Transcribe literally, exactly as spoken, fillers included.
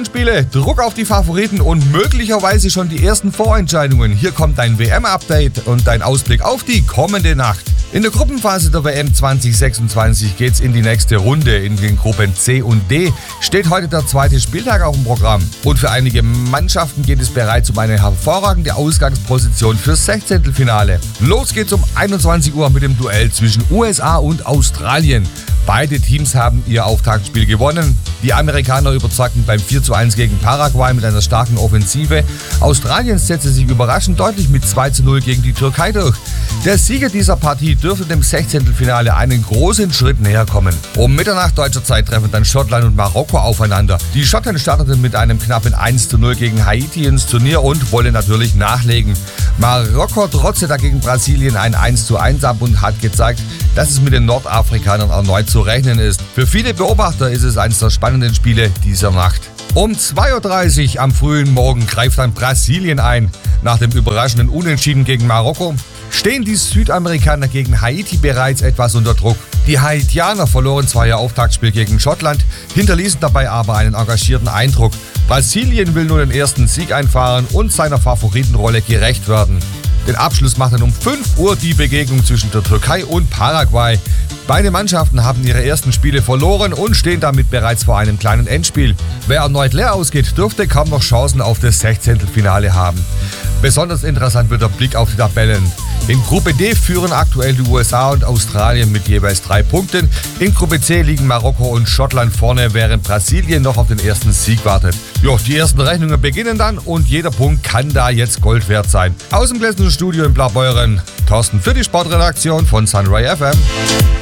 Spitzenspiele, Druck auf die Favoriten und möglicherweise schon die ersten Vorentscheidungen. Hier kommt dein W M-Update und dein Ausblick auf die kommende Nacht. In der Gruppenphase der W M zwanzig sechsundzwanzig geht's in die nächste Runde. In den Gruppen C und D steht heute der zweite Spieltag auf dem Programm. Und für einige Mannschaften geht es bereits um eine hervorragende Ausgangsposition fürs Sechzehntelfinale. Los geht's um einundzwanzig Uhr mit dem Duell zwischen U S A und Australien. Beide Teams haben ihr Auftaktspiel gewonnen. Die Amerikaner überzeugten beim vier zu eins gegen Paraguay mit einer starken Offensive. Australien setzte sich überraschend deutlich mit zwei zu null gegen die Türkei durch. Der Sieger dieser Partie dürfte dem Sechzehntelfinale einen großen Schritt näher kommen. Um Mitternacht deutscher Zeit treffen dann Schottland und Marokko aufeinander. Die Schotten starteten mit einem knappen eins zu null gegen Haiti ins Turnier und wollen natürlich nachlegen. Marokko trotzte dagegen Brasilien ein eins zu eins ab und hat gezeigt, dass es mit den Nordafrikanern erneut zu rechnen ist. Für viele Beobachter ist es eines der spannenden Spiele dieser Nacht. Um zwei Uhr dreißig am frühen Morgen greift dann Brasilien ein. Nach dem überraschenden Unentschieden gegen Marokko stehen die Südamerikaner gegen Haiti bereits etwas unter Druck. Die Haitianer verloren zwar ihr Auftaktspiel gegen Schottland, hinterließen dabei aber einen engagierten Eindruck. Brasilien will nur den ersten Sieg einfahren und seiner Favoritenrolle gerecht werden. Den Abschluss macht dann um fünf Uhr die Begegnung zwischen der Türkei und Paraguay. Beide Mannschaften haben ihre ersten Spiele verloren und stehen damit bereits vor einem kleinen Endspiel. Wer erneut leer ausgeht, dürfte kaum noch Chancen auf das Sechzehntelfinale haben. Besonders interessant wird der Blick auf die Tabellen. In Gruppe D führen aktuell die U S A und Australien mit jeweils drei Punkten. In Gruppe C liegen Marokko und Schottland vorne, während Brasilien noch auf den ersten Sieg wartet. Jo, die ersten Rechnungen beginnen dann und jeder Punkt kann da jetzt Gold wert sein. Aus dem Gläsernen Studio in Blaubeuren, Thorsten für die Sportredaktion von Sunray F M.